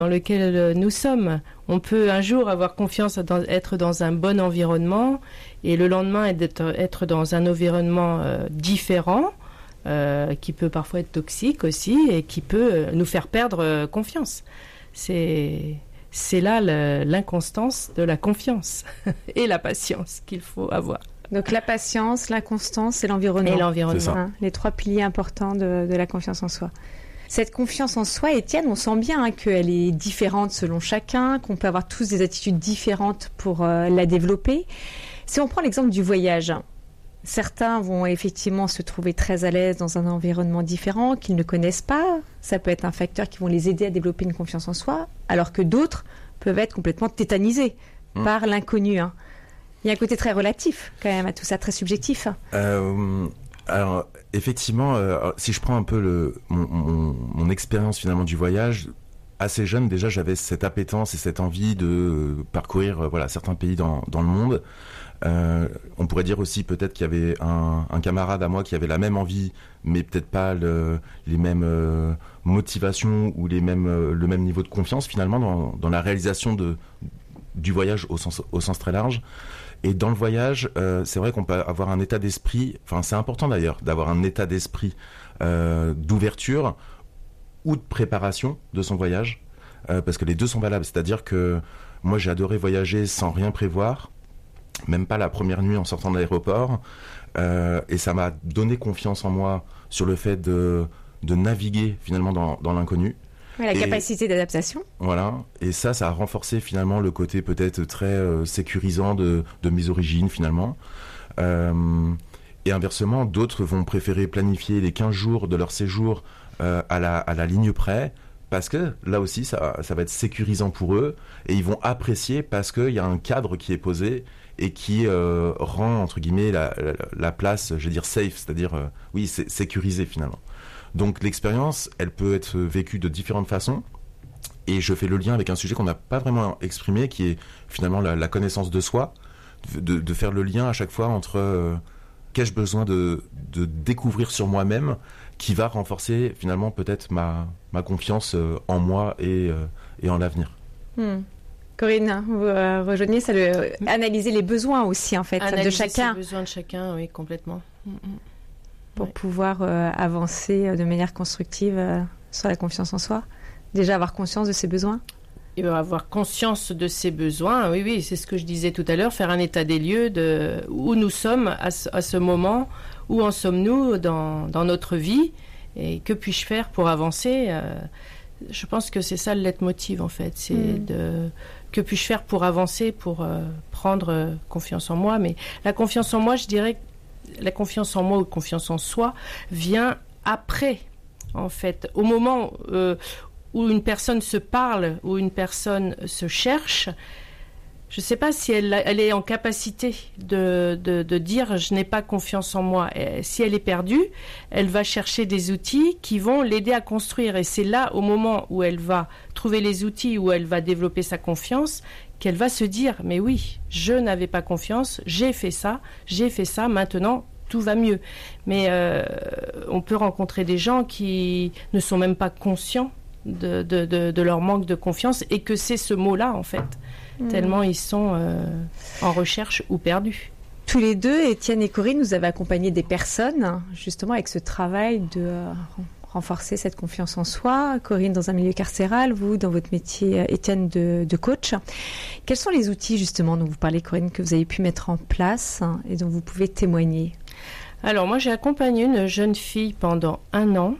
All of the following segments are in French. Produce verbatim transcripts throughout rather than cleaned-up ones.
dans lequel nous sommes. On peut un jour avoir confiance à dans, être dans un bon environnement et le lendemain être, être dans un environnement euh, différent, euh, qui peut parfois être toxique aussi et qui peut nous faire perdre euh, confiance. C'est, c'est là le, l'inconstance de la confiance et la patience qu'il faut avoir. Donc la patience, l'inconstance et l'environnement. Et l'environnement. Hein, les trois piliers importants de, de la confiance en soi. Cette confiance en soi, Étienne, on sent bien hein, qu'elle est différente selon chacun, qu'on peut avoir tous des attitudes différentes pour euh, la développer. Si on prend l'exemple du voyage, certains vont effectivement se trouver très à l'aise dans un environnement différent qu'ils ne connaissent pas. Ça peut être un facteur qui va les aider à développer une confiance en soi, alors que d'autres peuvent être complètement tétanisés mmh. par l'inconnu. Hein. Il y a un côté très relatif quand même à tout ça, très subjectif. Euh... Alors, effectivement, euh, si je prends un peu le, mon, mon, mon expérience finalement du voyage, assez jeune déjà, j'avais cette appétence et cette envie de parcourir euh, voilà, certains pays dans, dans le monde. Euh, on pourrait dire aussi peut-être qu'il y avait un, un camarade à moi qui avait la même envie, mais peut-être pas le, les mêmes euh, motivations ou les mêmes, euh, le même niveau de confiance finalement dans, dans la réalisation de, du voyage au sens, au sens très large. Et dans le voyage, euh, c'est vrai qu'on peut avoir un état d'esprit, enfin c'est important d'ailleurs, d'avoir un état d'esprit euh, d'ouverture ou de préparation de son voyage, euh, parce que les deux sont valables. C'est-à-dire que moi j'ai adoré voyager sans rien prévoir, même pas la première nuit en sortant de l'aéroport, euh, et ça m'a donné confiance en moi sur le fait de, de naviguer finalement dans, dans l'inconnu. Oui, la et, capacité d'adaptation. Voilà, et ça, ça a renforcé finalement le côté peut-être très euh, sécurisant de, de mes origines finalement. Euh, et inversement, d'autres vont préférer planifier les quinze jours de leur séjour euh, à, la, à la ligne près, parce que là aussi, ça, ça va être sécurisant pour eux, et ils vont apprécier parce qu'il y a un cadre qui est posé et qui euh, rend, entre guillemets, la, la, la place, je veux dire, safe, c'est-à-dire, euh, oui, c'est sécurisé finalement. Donc l'expérience, elle peut être vécue de différentes façons. Et je fais le lien avec un sujet qu'on n'a pas vraiment exprimé, qui est finalement la, la connaissance de soi, de, de faire le lien à chaque fois entre euh, qu'ai-je besoin de, de découvrir sur moi-même, qui va renforcer finalement peut-être ma, ma confiance euh, en moi et, euh, et en l'avenir. Hmm. Corinne, vous euh, rejoignez ça, le, analyser les besoins aussi en fait analyser de chacun. Les besoins de chacun, oui, complètement. Mm-hmm. Pour ouais. pouvoir euh, avancer de manière constructive euh, sur la confiance en soi. Déjà avoir conscience de ses besoins. Et avoir conscience de ses besoins, oui, oui, c'est ce que je disais tout à l'heure, faire un état des lieux de où nous sommes à ce, à ce moment, où en sommes-nous dans, dans notre vie, et que puis-je faire pour avancer. euh, Je pense que c'est ça le leitmotiv en fait, c'est mmh. de que puis-je faire pour avancer, pour euh, prendre euh, confiance en moi. Mais la confiance en moi, je dirais, la confiance en moi ou confiance en soi vient après, en fait, au moment euh, où une personne se parle, où une personne se cherche. Je ne sais pas si elle, elle est en capacité de, de, de dire « je n'ai pas confiance en moi ». Et si elle est perdue, elle va chercher des outils qui vont l'aider à construire. Et c'est là, au moment où elle va trouver les outils, où elle va développer sa confiance, qu'elle va se dire « mais oui, je n'avais pas confiance, j'ai fait ça, j'ai fait ça, maintenant tout va mieux ». Mais euh, on peut rencontrer des gens qui ne sont même pas conscients de, de, de, de leur manque de confiance et que c'est ce mot-là, en fait. Tellement ils sont euh, en recherche ou perdus. Tous les deux, Étienne et Corinne, nous avez accompagné des personnes justement avec ce travail de euh, renforcer cette confiance en soi. Corinne dans un milieu carcéral, vous dans votre métier, Étienne, de, de coach. Quels sont les outils justement dont vous parlez, Corinne, que vous avez pu mettre en place hein, et dont vous pouvez témoigner? Alors moi j'ai accompagné une jeune fille pendant un an.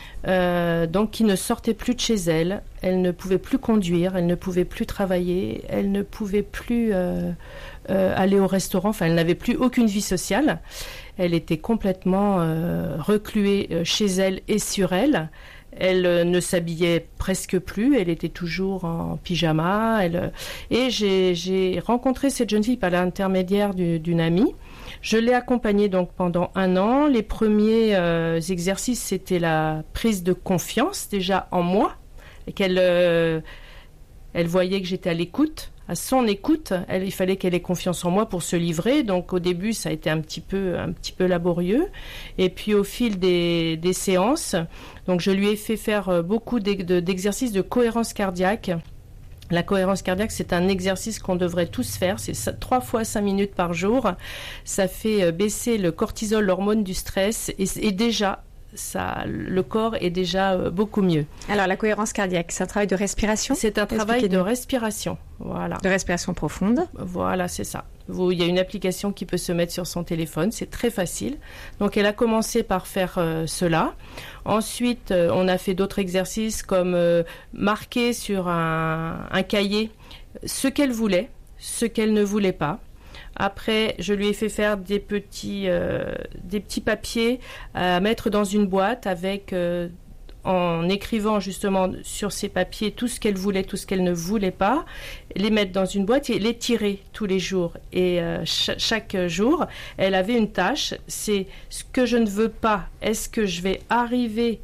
Euh, donc qui ne sortait plus de chez elle, elle ne pouvait plus conduire, elle ne pouvait plus travailler, elle ne pouvait plus euh, euh, aller au restaurant, enfin elle n'avait plus aucune vie sociale, elle était complètement euh, recluée chez elle et sur elle, elle euh, ne s'habillait presque plus, elle était toujours en pyjama, elle, et j'ai, j'ai rencontré cette jeune fille par l'intermédiaire du, d'une amie. Je l'ai accompagnée donc pendant un an. Les premiers euh, exercices, c'était la prise de confiance déjà en moi, et qu'elle euh, elle voyait que j'étais à l'écoute à son écoute. Elle, il fallait qu'elle ait confiance en moi pour se livrer. Donc au début, ça a été un petit peu, un petit peu laborieux. Et puis au fil des, des séances, donc je lui ai fait faire beaucoup d'exercices de cohérence cardiaque. La cohérence cardiaque, c'est un exercice qu'on devrait tous faire. C'est trois fois cinq minutes par jour. Ça fait baisser le cortisol, l'hormone du stress, et, et déjà, ça, le corps est déjà beaucoup mieux. Alors, la cohérence cardiaque, c'est un travail de respiration ? C'est un travail de respiration, voilà. De respiration profonde ? Voilà, c'est ça. Il y a une application qui peut se mettre sur son téléphone, c'est très facile. Donc, elle a commencé par faire euh, cela. Ensuite, euh, on a fait d'autres exercices comme euh, marquer sur un, un cahier ce qu'elle voulait, ce qu'elle ne voulait pas. Après, je lui ai fait faire des petits, euh, des petits papiers à mettre dans une boîte avec, euh, en écrivant justement sur ces papiers tout ce qu'elle voulait, tout ce qu'elle ne voulait pas, les mettre dans une boîte et les tirer tous les jours. Et euh, ch- chaque jour, elle avait une tâche, c'est ce que je ne veux pas, est-ce que je vais arriver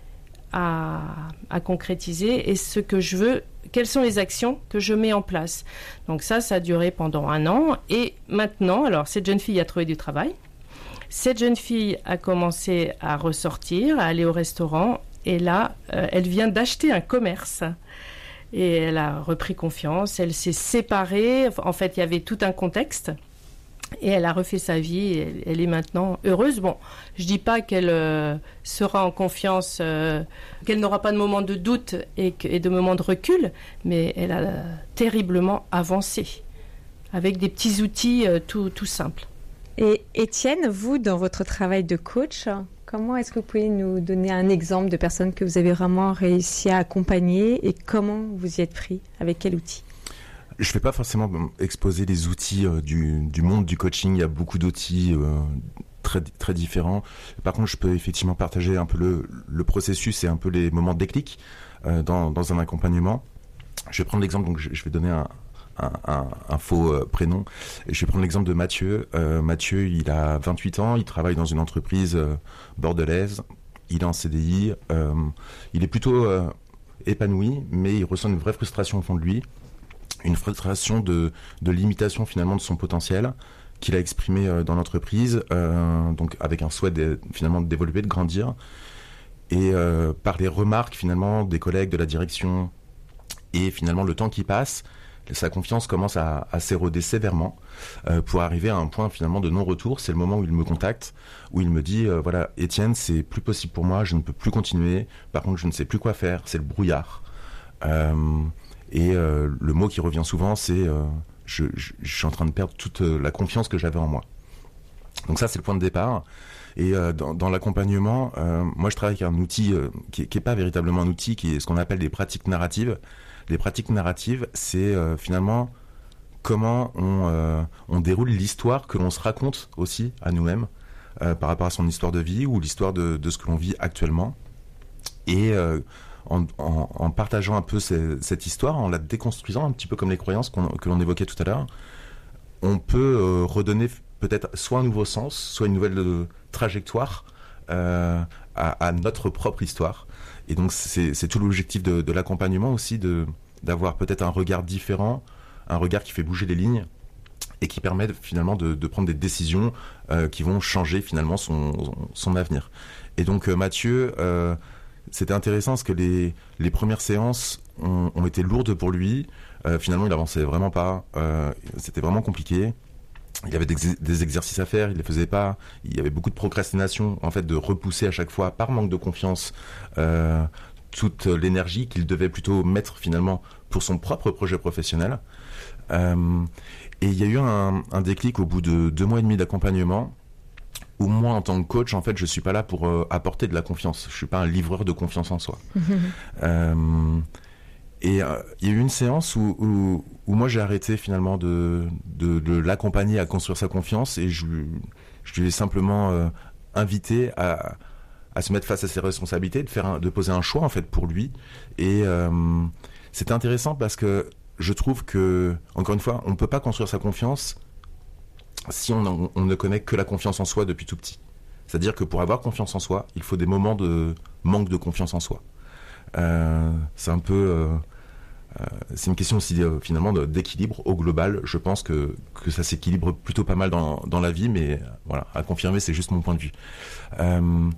à, à concrétiser, et ce que je veux, quelles sont les actions que je mets en place. Donc ça, ça a duré pendant un an. Et maintenant, alors cette jeune fille a trouvé du travail. Cette jeune fille a commencé à ressortir, à aller au restaurant. Et là, euh, elle vient d'acheter un commerce. Et elle a repris confiance. Elle s'est séparée. En fait, il y avait tout un contexte. Et elle a refait sa vie, et elle, elle est maintenant heureuse. Bon, je dis pas qu'elle euh, sera en confiance, euh, qu'elle n'aura pas de moment de doute et, que, et de moment de recul, mais elle a euh, terriblement avancé, avec des petits outils euh, tout, tout simples. Et Étienne, vous, dans votre travail de coach, comment est-ce que vous pouvez nous donner un exemple de personnes que vous avez vraiment réussi à accompagner, et comment vous y êtes pris, avec quel outil ? Je ne vais pas forcément exposer les outils euh, du, du monde du coaching. Il y a beaucoup d'outils euh, très, très différents. Par contre, je peux effectivement partager un peu le, le processus et un peu les moments de déclic euh, dans, dans un accompagnement. Je vais prendre l'exemple, donc je, je vais donner un, un, un, un faux euh, prénom. Je vais prendre l'exemple de Mathieu. Euh, Mathieu, il a vingt-huit ans, il travaille dans une entreprise euh, bordelaise. Il est en C D I. Euh, il est plutôt euh, épanoui, mais il ressent une vraie frustration au fond de lui. Une frustration de, de limitation finalement de son potentiel qu'il a exprimé euh, dans l'entreprise, euh, donc avec un souhait de, finalement d'évoluer, de grandir, et euh, par les remarques finalement des collègues, de la direction, et finalement le temps qui passe, sa confiance commence à, à s'éroder sévèrement euh, pour arriver à un point finalement de non-retour. C'est le moment où il me contacte, où il me dit euh, voilà, Étienne, c'est plus possible pour moi, je ne peux plus continuer, par contre je ne sais plus quoi faire, c'est le brouillard. Euh, Et euh, le mot qui revient souvent, c'est euh, je, je, je suis en train de perdre toute euh, la confiance que j'avais en moi. Donc ça, c'est le point de départ. Et euh, dans, dans l'accompagnement, euh, moi, je travaille avec un outil euh, qui n'est pas véritablement un outil, qui est ce qu'on appelle des pratiques narratives. Les pratiques narratives, c'est euh, finalement comment on, euh, on déroule l'histoire que l'on se raconte aussi à nous-mêmes euh, par rapport à son histoire de vie ou l'histoire de, de ce que l'on vit actuellement. Et euh, En, en, en partageant un peu ces, cette histoire, en la déconstruisant, un petit peu comme les croyances qu'on, que l'on évoquait tout à l'heure, on peut euh, redonner peut-être soit un nouveau sens, soit une nouvelle euh, trajectoire euh, à, à notre propre histoire. Et donc c'est, c'est tout l'objectif de, de l'accompagnement aussi, de, d'avoir peut-être un regard différent, un regard qui fait bouger les lignes et qui permet finalement de, de prendre des décisions euh, qui vont changer finalement son, son avenir. Et donc euh, Mathieu... Euh, C'était intéressant parce que les, les premières séances ont, ont été lourdes pour lui. Euh, finalement, il avançait vraiment pas. Euh, c'était vraiment compliqué. Il y avait des, des exercices à faire, il les faisait pas. Il y avait beaucoup de procrastination, en fait, de repousser à chaque fois, par manque de confiance, euh, toute l'énergie qu'il devait plutôt mettre finalement pour son propre projet professionnel. Euh, et il y a eu un, un déclic au bout de deux mois et demi d'accompagnement. Où moi, en tant que coach, en fait, je suis pas là pour euh, apporter de la confiance. Je suis pas un livreur de confiance en soi. euh, et euh, il y a eu une séance où, où, où moi, j'ai arrêté finalement de, de, de l'accompagner à construire sa confiance, et je, je lui ai simplement euh, invité à, à se mettre face à ses responsabilités, de faire, un, de poser un choix en fait pour lui. Et euh, c'était intéressant parce que je trouve que, encore une fois, on peut pas construire sa confiance si on, on, on ne connaît que la confiance en soi depuis tout petit. C'est-à-dire que pour avoir confiance en soi, il faut des moments de manque de confiance en soi. Euh, c'est un peu euh, euh, c'est une question aussi euh, finalement de, d'équilibre au global. Je pense que, que ça s'équilibre plutôt pas mal dans, dans la vie, mais voilà, à confirmer, c'est juste mon point de vue. Euh,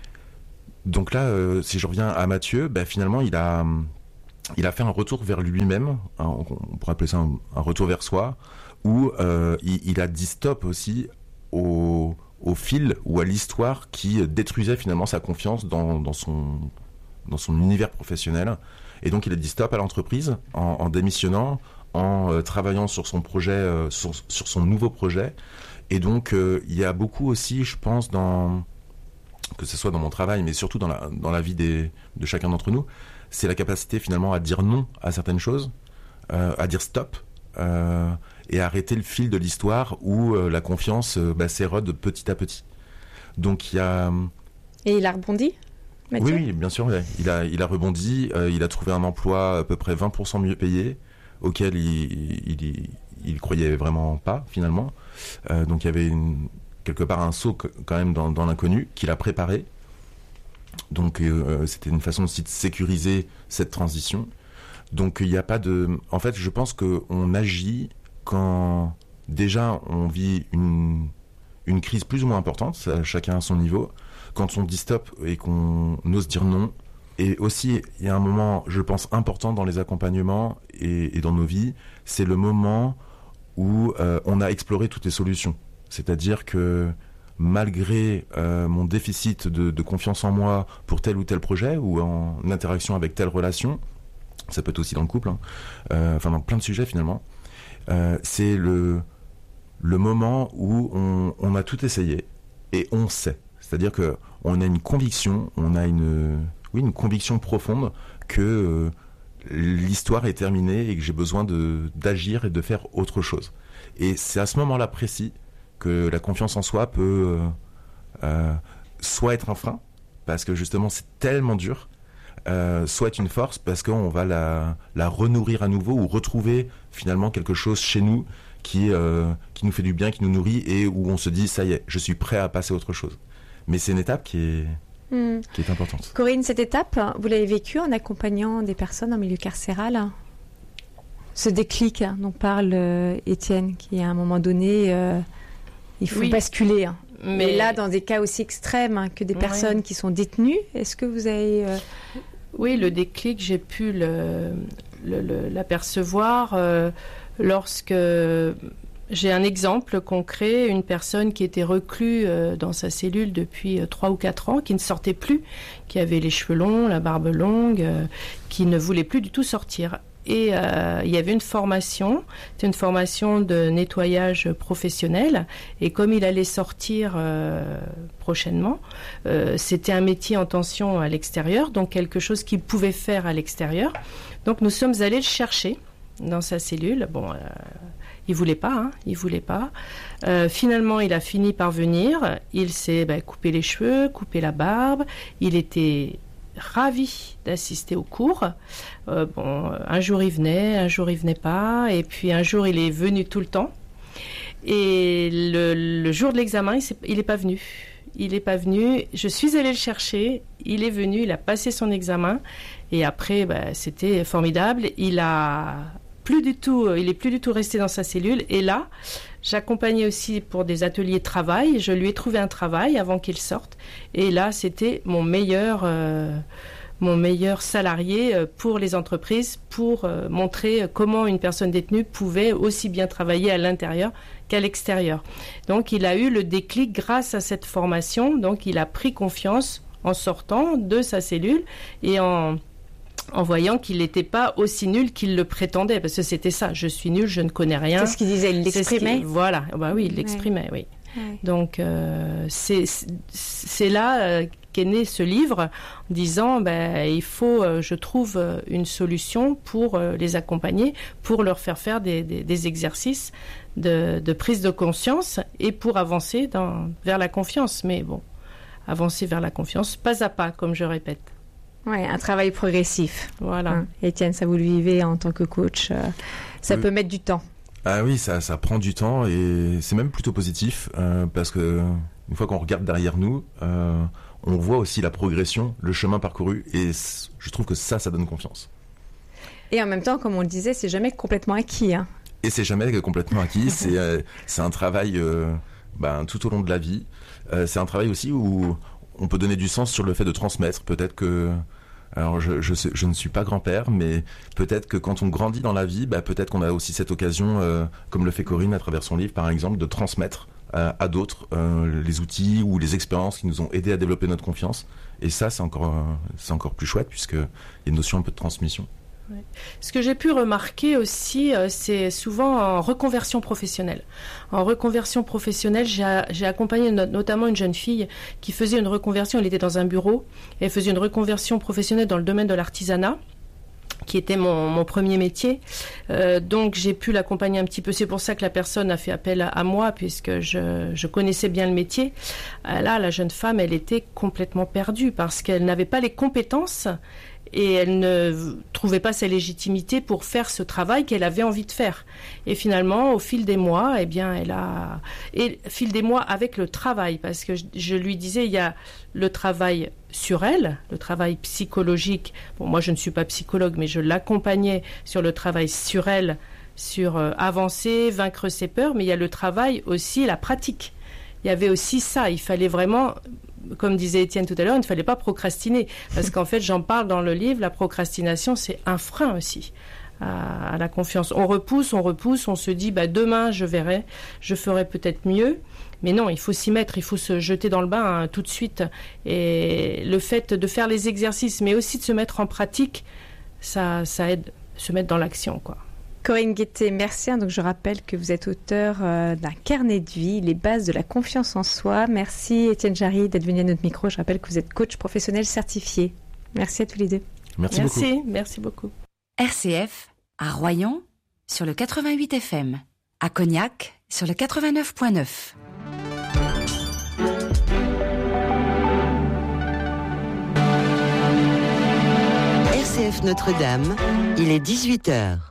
donc là, euh, si je reviens à Mathieu, bah, finalement, il a, il a fait un retour vers lui-même, hein, on, on pourrait appeler ça un, un retour vers soi, où euh, il, il a dit stop aussi au, au fil ou à l'histoire qui détruisait finalement sa confiance dans, dans, son, dans son univers professionnel. Et donc il a dit stop à l'entreprise en, en démissionnant, en euh, travaillant sur son projet, euh, sur, sur son nouveau projet. Et donc euh, il y a beaucoup aussi, je pense, dans, que ce soit dans mon travail, mais surtout dans la, dans la vie des, de chacun d'entre nous, c'est la capacité finalement à dire non à certaines choses, euh, à dire stop, euh, et à arrêter le fil de l'histoire où euh, la confiance euh, bah, s'érode petit à petit. Donc il y a... Et il a rebondi ? Mathieu ? Oui, oui, bien sûr. Ouais. Il a, il a rebondi. Euh, il a trouvé un emploi à peu près vingt pour cent mieux payé, auquel il, il, il, il croyait vraiment pas finalement. Euh, donc il y avait une, quelque part un saut quand même dans, dans l'inconnu qu'il a préparé. Donc euh, c'était une façon aussi de sécuriser cette transition. Donc il n'y a pas de. En fait, je pense qu'on agit quand déjà on vit une une crise plus ou moins importante, ça, chacun à son niveau. Quand on dit stop et qu'on ose dire non, et aussi il y a un moment, je pense, important dans les accompagnements et, et dans nos vies, c'est le moment où euh, on a exploré toutes les solutions. C'est-à-dire que malgré euh, mon déficit de, de confiance en moi pour tel ou tel projet ou en interaction avec telle relation, ça peut être aussi dans le couple, hein, euh, enfin dans plein de sujets finalement, euh, c'est le, le moment où on, on a tout essayé et on sait. C'est-à-dire qu'on a une conviction, on a une, oui, une conviction profonde que euh, l'histoire est terminée et que j'ai besoin de, d'agir et de faire autre chose. Et c'est à ce moment-là précis que la confiance en soi peut euh, euh, soit être un frein, parce que justement c'est tellement dur, euh, soit être une force, parce qu'on va la, la renourrir à nouveau ou retrouver finalement quelque chose chez nous qui, euh, qui nous fait du bien, qui nous nourrit et où on se dit ça y est, je suis prêt à passer à autre chose. Mais c'est une étape qui est, mmh. qui est importante. Corinne, cette étape, vous l'avez vécue en accompagnant des personnes en milieu carcéral ? Ce déclic dont parle euh, Étienne, qui à un moment donné, euh, il faut oui. basculer. Hein. Mais... Et là, dans des cas aussi extrêmes hein, que des personnes oui. qui sont détenues, est-ce que vous avez... Euh... Oui, le déclic, j'ai pu le, le, le, l'apercevoir euh, lorsque... J'ai un exemple concret, une personne qui était reclue euh, dans sa cellule depuis trois euh, ou quatre ans, qui ne sortait plus, qui avait les cheveux longs, la barbe longue, euh, qui ne voulait plus du tout sortir. Et euh, il y avait une formation, c'était une formation de nettoyage professionnel. Et comme il allait sortir euh, prochainement, euh, c'était un métier en tension à l'extérieur, donc quelque chose qu'il pouvait faire à l'extérieur. Donc nous sommes allés le chercher dans sa cellule. Bon... Euh, Il voulait pas, hein, il voulait pas. Euh, finalement, il a fini par venir. Il s'est bah, coupé les cheveux, coupé la barbe. Il était ravi d'assister au cours. Euh, bon, un jour il venait, un jour il venait pas, et puis un jour il est venu tout le temps. Et le, le jour de l'examen, il n'est pas venu. Il n'est pas venu. Je suis allée le chercher. Il est venu, il a passé son examen, et après, bah, c'était formidable. Il a Plus du tout, il est plus du tout resté dans sa cellule. Et là, j'accompagnais aussi pour des ateliers de travail. Je lui ai trouvé un travail avant qu'il sorte. Et là, c'était mon meilleur, euh, mon meilleur salarié pour les entreprises, pour euh, montrer comment une personne détenue pouvait aussi bien travailler à l'intérieur qu'à l'extérieur. Donc, il a eu le déclic grâce à cette formation. Donc, il a pris confiance en sortant de sa cellule et en... en voyant qu'il n'était pas aussi nul qu'il le prétendait, parce que c'était ça, je suis nul, je ne connais rien. C'est ce qu'il disait, il l'exprimait. Voilà, bah oui, il l'exprimait, ouais. oui. Ouais. Donc euh, c'est, c'est là euh, qu'est né ce livre, en disant, ben, il faut, euh, je trouve, euh, une solution pour euh, les accompagner, pour leur faire faire des, des, des exercices de, de prise de conscience et pour avancer dans, vers la confiance. Mais bon, avancer vers la confiance, pas à pas, comme je répète. Oui, un travail progressif. Voilà. Hein. Étienne, ça vous le vivez en tant que coach. Euh, ça oui. peut mettre du temps. Ah oui, ça, ça prend du temps et c'est même plutôt positif euh, parce que une fois qu'on regarde derrière nous, euh, on voit aussi la progression, le chemin parcouru et je trouve que ça, ça donne confiance. Et en même temps, comme on le disait, c'est jamais complètement acquis. Hein. Et c'est jamais complètement acquis. c'est, euh, c'est un travail euh, ben, tout au long de la vie. Euh, c'est un travail aussi où on peut donner du sens sur le fait de transmettre. Peut-être que... Alors, je, je, je ne suis pas grand-père, mais peut-être que quand on grandit dans la vie, bah, peut-être qu'on a aussi cette occasion, euh, comme le fait Corinne à travers son livre, par exemple, de transmettre à, à d'autres euh, les outils ou les expériences qui nous ont aidés à développer notre confiance. Et ça, c'est encore, euh, c'est encore plus chouette, puisqu'il y a une notion un peu de transmission. Ouais. Ce que j'ai pu remarquer aussi, euh, c'est souvent en reconversion professionnelle. En reconversion professionnelle, j'ai, j'ai accompagné no- notamment une jeune fille qui faisait une reconversion, elle était dans un bureau, et elle faisait une reconversion professionnelle dans le domaine de l'artisanat, qui était mon, mon premier métier. Euh, donc j'ai pu l'accompagner un petit peu. C'est pour ça que la personne a fait appel à, à moi, puisque je, je connaissais bien le métier. Euh, là, la jeune femme, elle était complètement perdue parce qu'elle n'avait pas les compétences et elle ne trouvait pas sa légitimité pour faire ce travail qu'elle avait envie de faire. Et finalement, au fil des mois, eh bien, elle a... Et fil des mois avec le travail, parce que je, je lui disais, il y a le travail sur elle, le travail psychologique. Bon, moi, je ne suis pas psychologue, mais je l'accompagnais sur le travail sur elle, sur euh, avancer, vaincre ses peurs, mais il y a le travail aussi, la pratique. Il y avait aussi ça, il fallait vraiment... Comme disait Étienne tout à l'heure, il ne fallait pas procrastiner. Parce qu'en fait, j'en parle dans le livre, la procrastination, c'est un frein aussi à, à la confiance. On repousse, on repousse, on se dit, bah, demain, je verrai, je ferai peut-être mieux. Mais non, il faut s'y mettre, il faut se jeter dans le bain hein, tout de suite. Et le fait de faire les exercices, mais aussi de se mettre en pratique, ça, ça aide à se mettre dans l'action, quoi. Corinne Guettet, merci. Donc je rappelle que vous êtes auteur euh, d'un carnet de vie, les bases de la confiance en soi. Merci Étienne Jarry d'être venu à notre micro. Je rappelle que vous êtes coach professionnel certifié. Merci à tous les deux. Merci, merci beaucoup. Merci beaucoup. R C F, à Royan, sur le quatre-vingt-huit F M. À Cognac, sur le quatre-vingt-neuf virgule neuf. R C F Notre-Dame, il est dix-huit heures.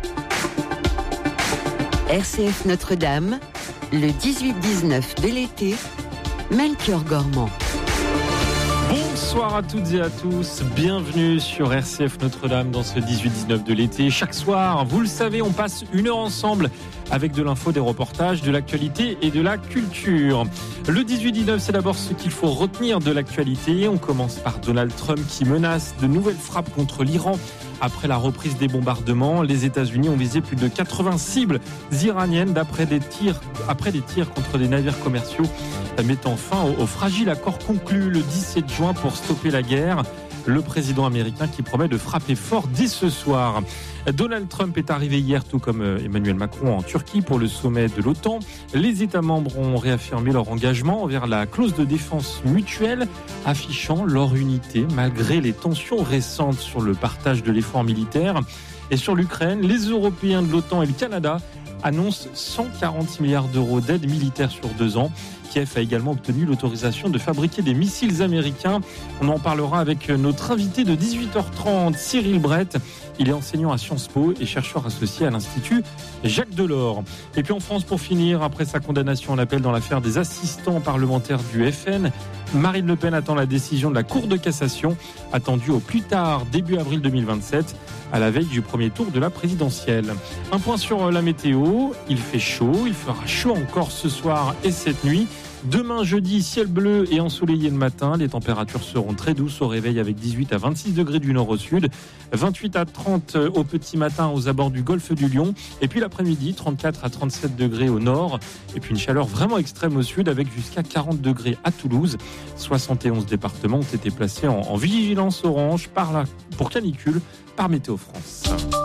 R C F Notre-Dame, le dix-huit dix-neuf de l'été, Melchior Gormand. Bonsoir à toutes et à tous, bienvenue sur R C F Notre-Dame dans ce dix-huit dix-neuf de l'été. Chaque soir, vous le savez, on passe une heure ensemble avec de l'info, des reportages, de l'actualité et de la culture. Le dix-huit dix-neuf, c'est d'abord ce qu'il faut retenir de l'actualité. On commence par Donald Trump qui menace de nouvelles frappes contre l'Iran. Après la reprise des bombardements, les États-Unis ont visé plus de quatre-vingts cibles iraniennes d'après des tirs, après des tirs contre des navires commerciaux, mettant fin au, au fragile accord conclu le dix-sept juin pour stopper la guerre. Le président américain qui promet de frapper fort dès ce soir. Donald Trump est arrivé hier, tout comme Emmanuel Macron, en Turquie pour le sommet de l'OTAN. Les États membres ont réaffirmé leur engagement envers la clause de défense mutuelle, affichant leur unité malgré les tensions récentes sur le partage de l'effort militaire. Et sur l'Ukraine, les Européens de l'OTAN et le Canada annoncent cent quarante milliards d'euros d'aide militaire sur deux ans. Kiev a également obtenu l'autorisation de fabriquer des missiles américains. On en parlera avec notre invité de dix-huit heures trente, Cyril Brett. Il est enseignant à Sciences Po et chercheur associé à l'Institut Jacques Delors. Et puis en France, pour finir, après sa condamnation en appel dans l'affaire des assistants parlementaires du F N, Marine Le Pen attend la décision de la Cour de cassation, attendue au plus tard début avril deux mille vingt-sept, à la veille du premier tour de la présidentielle. Un point sur la météo, il fait chaud, il fera chaud encore ce soir et cette nuit. Demain jeudi, ciel bleu et ensoleillé le matin. Les températures seront très douces au réveil avec dix-huit à vingt-six degrés du nord au sud, vingt-huit à trente au petit matin aux abords du golfe du Lion. Et puis l'après-midi, trente-quatre à trente-sept degrés au nord. Et puis une chaleur vraiment extrême au sud avec jusqu'à quarante degrés à Toulouse. soixante et onze départements ont été placés en, en vigilance orange par la, pour canicule par Météo France.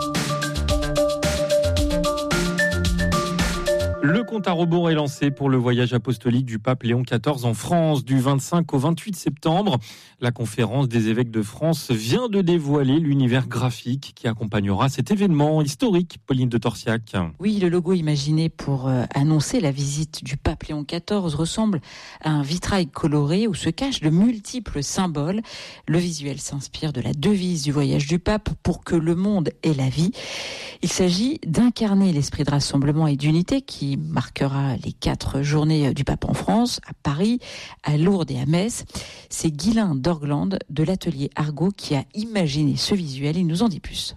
Le compte à rebours est lancé pour le voyage apostolique du pape Léon quatorze en France du vingt-cinq au vingt-huit septembre. La conférence des évêques de France vient de dévoiler l'univers graphique qui accompagnera cet événement historique. Pauline de Torsiac. Oui, le logo imaginé pour euh, annoncer la visite du pape Léon quatorze ressemble à un vitrail coloré où se cachent de multiples symboles. Le visuel s'inspire de la devise du voyage du pape pour que le monde ait la vie. Il s'agit d'incarner l'esprit de rassemblement et d'unité qui marquera les quatre journées du pape en France, à Paris, à Lourdes et à Metz. C'est Guylain Dorgland de l'atelier Argot qui a imaginé ce visuel. Il nous en dit plus.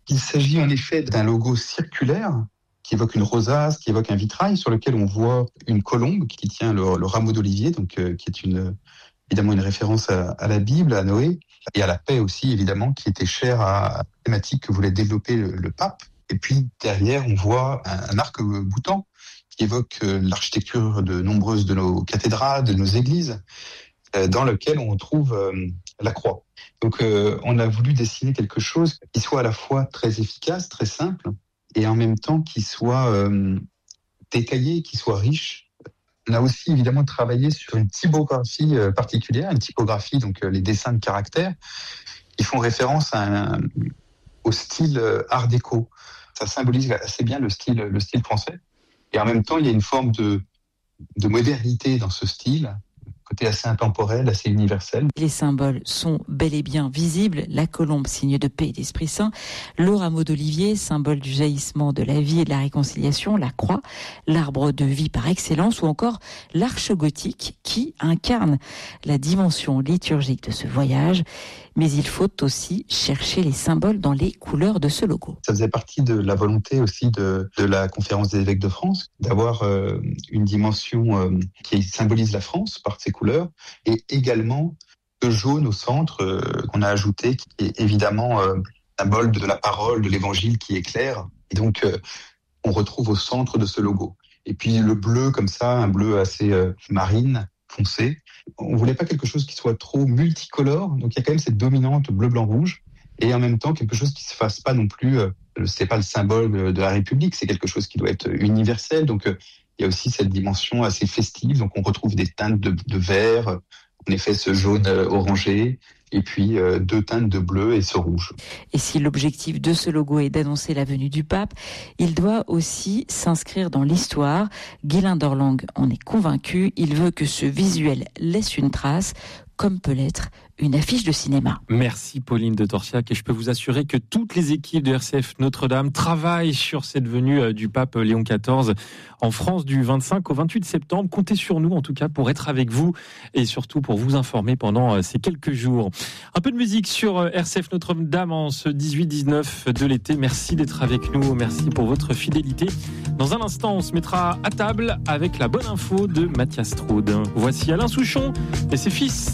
Il s'agit en effet d'un logo circulaire qui évoque une rosace, qui évoque un vitrail sur lequel on voit une colombe qui tient le, le rameau d'olivier, donc euh, qui est une, évidemment une référence à, à la Bible, à Noé, et à la paix aussi, évidemment, qui était chère à la thématique que voulait développer le, le pape. Et puis derrière, on voit un, un arc-boutant qui évoque euh, l'architecture de nombreuses de nos cathédrales, de nos églises, euh, dans lequel on trouve euh, la croix. Donc euh, on a voulu dessiner quelque chose qui soit à la fois très efficace, très simple, et en même temps qui soit euh, détaillé, qui soit riche. On a aussi évidemment travaillé sur une typographie euh, particulière, une typographie, donc euh, les dessins de caractères, qui font référence à un, au style euh, art déco. Ça symbolise assez bien le style, le style français. Et en même temps, il y a une forme de, de modernité dans ce style, côté assez intemporel, assez universel. Les symboles sont bel et bien visibles. La colombe, signe de paix et d'Esprit Saint. Le rameau d'olivier, symbole du jaillissement de la vie et de la réconciliation. La croix, l'arbre de vie par excellence. Ou encore l'arche gothique qui incarne la dimension liturgique de ce voyage. Mais il faut aussi chercher les symboles dans les couleurs de ce logo. Ça faisait partie de la volonté aussi de, de la Conférence des évêques de France, d'avoir euh, une dimension euh, qui symbolise la France par ses couleurs, et également le jaune au centre euh, qu'on a ajouté, qui est évidemment euh, symbole de la parole, de l'évangile qui éclaire. Et donc, euh, on retrouve au centre de ce logo. Et puis le bleu comme ça, un bleu assez euh, marine, foncé. On voulait pas quelque chose qui soit trop multicolore, donc il y a quand même cette dominante bleu, blanc, rouge, et en même temps quelque chose qui se fasse pas non plus, euh, c'est pas le symbole de la République, c'est quelque chose qui doit être universel, donc euh, il y a aussi cette dimension assez festive, donc on retrouve des teintes de, de vert, en effet ce jaune euh, orangé, et puis euh, deux teintes de bleu et ce rouge. Et si l'objectif de ce logo est d'annoncer la venue du pape, il doit aussi s'inscrire dans l'histoire. Guylain Dorlang en est convaincu, il veut que ce visuel laisse une trace, comme peut l'être une affiche de cinéma. Merci Pauline de Torsiac, et je peux vous assurer que toutes les équipes de R C F Notre-Dame travaillent sur cette venue du pape Léon quatorze en France du vingt-cinq au vingt-huit septembre. Comptez sur nous en tout cas pour être avec vous et surtout pour vous informer pendant ces quelques jours. Un peu de musique sur R C F Notre-Dame en ce dix-huit dix-neuf de l'été. Merci d'être avec nous, merci pour votre fidélité. Dans un instant, on se mettra à table avec la bonne info de Mathias Straude. Voici Alain Souchon et ses fils.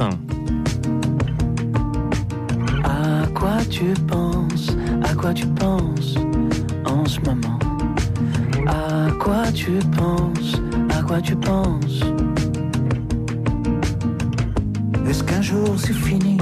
À quoi tu penses, à quoi tu penses en ce moment? À quoi tu penses, à quoi tu penses? Est-ce qu'un jour c'est fini?